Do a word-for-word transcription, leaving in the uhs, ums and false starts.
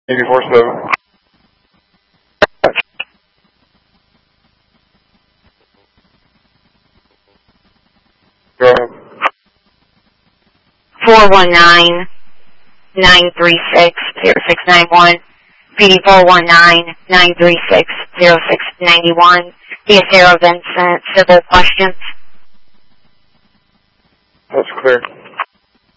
eighty-four seven. Go ahead. four one nine, nine three six, zero six nine one. P D four one nine, nine three six, zero six nine one. Diacero Vincent, civil questions. That's clear.